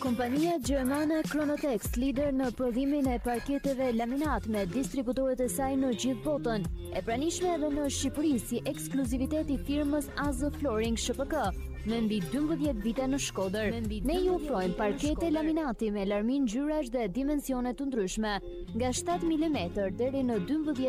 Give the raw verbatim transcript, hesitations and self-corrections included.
Kompania gjermane Chronotex, lider në prodhimin e parketeve laminat me distributorët e saj në gjithë botën, e pranishme edhe në Shqipëri si ekskluzivitet i firmës A Z Flooring S P K, me mbi dymbëdhjetë vite në Shkodër. Ne ju ofrojmë parkete laminati me larmin ngjyrash dhe dimensione të ndryshme, nga shtatë milimetra deri në dymbëdhjetë